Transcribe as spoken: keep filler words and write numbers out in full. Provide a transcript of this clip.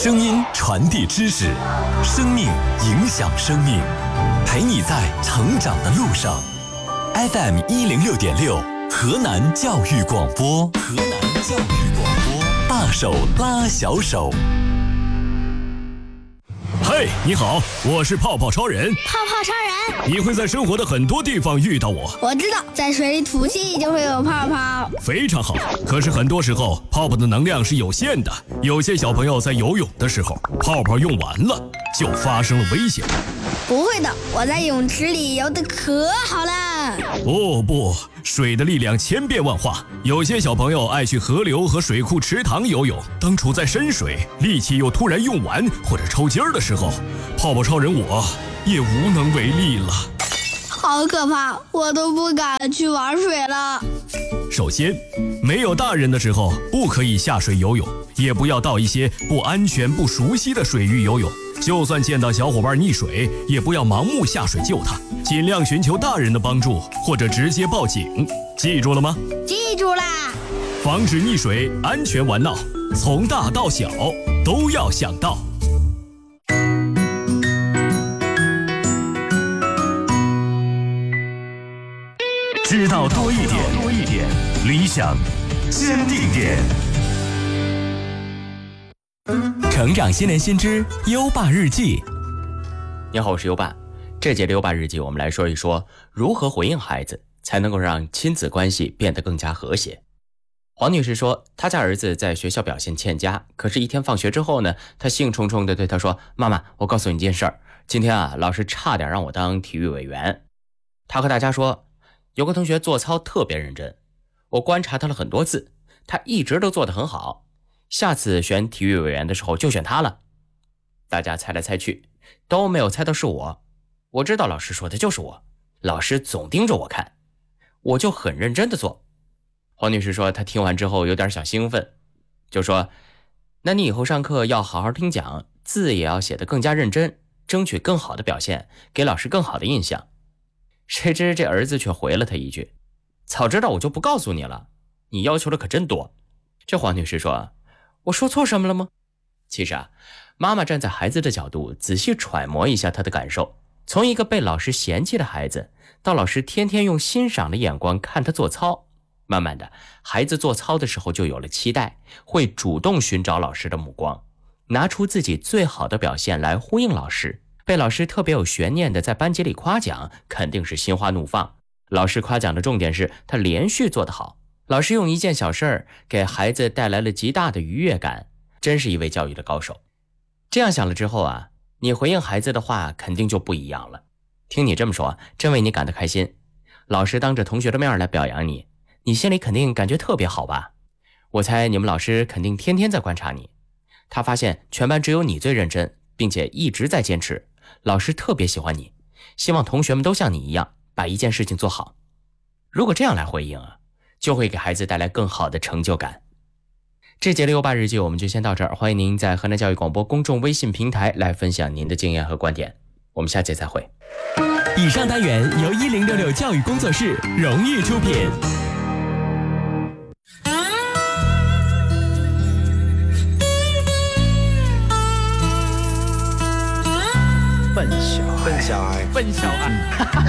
声音传递知识，生命影响生命，陪你在成长的路上。F M 一零六点六，河南教育广播，河南教育广播，大手拉小手。 嘿，你好，我是泡泡超人。 泡泡超人， 你会在生活的很多地方遇到我。 我知道，在水里吐气就会有泡泡。 非常好，可是很多时候泡泡的能量是有限的，有些小朋友在游泳的时候，泡泡用完了，就发生了危险。 不会的，我在泳池里游得可好了。 哦不，水的力量千变万化，有些小朋友爱去河流和水库池塘游泳，当处在深水，力气又突然用完或者抽筋儿的时候，泡泡超人我也无能为力了。 好可怕，我都不敢去玩水了。 首先，没有大人的时候不可以下水游泳，也不要到一些不安全不熟悉的水域游泳。就算见到小伙伴溺水，也不要盲目下水救他，尽量寻求大人的帮助，或者直接报警。记住了吗？ 记住啦！ 防止溺水，安全玩闹，从大到小都要想到。 知道多一点，多一点，理想坚定点。成长新年新知优爸日记。 你好，我是优爸。这节的优爸日记，我们来说一说如何回应孩子，才能够让亲子关系变得更加和谐。黄女士说，她家儿子在学校表现欠佳，可是一天放学之后呢，她兴冲冲地对他说：“妈妈，我告诉你一件事儿，今天啊，老师差点让我当体育委员。”她和大家说，有个同学做操特别认真，我观察他了很多次，他一直都做得很好。下次选体育委员的时候就选他了。大家猜来猜去，都没有猜到是我。我知道老师说的就是我，老师总盯着我看，我就很认真的做。黄女士说，她听完之后有点小兴奋，就说：“那你以后上课要好好听讲，字也要写得更加认真，争取更好的表现，给老师更好的印象。”谁知这儿子却回了他一句：“早知道我就不告诉你了，你要求的可真多。”这黄女士说：“我说错什么了吗？”其实啊，妈妈站在孩子的角度，仔细揣摩一下他的感受，从一个被老师嫌弃的孩子，到老师天天用欣赏的眼光看他做操，慢慢的，孩子做操的时候就有了期待，会主动寻找老师的目光，拿出自己最好的表现来呼应老师。被老师特别有悬念的在班级里夸奖，肯定是心花怒放。老师夸奖的重点是他连续做得好，老师用一件小事儿给孩子带来了极大的愉悦感，真是一位教育的高手。这样想了之后啊，你回应孩子的话肯定就不一样了。听你这么说，真为你感到开心。老师当着同学的面来表扬你，你心里肯定感觉特别好吧？我猜你们老师肯定天天在观察你，他发现全班只有你最认真，并且一直在坚持，老师特别喜欢你，希望同学们都像你一样把一件事情做好。如果这样来回应啊，就会给孩子带来更好的成就感。这节的优爸日记我们就先到这儿，欢迎您在河南教育广播公众微信平台来分享您的经验和观点，我们下节再会。 以上单元由一零六六教育工作室荣誉出品。 笨小孩， 笨小孩，笨小孩。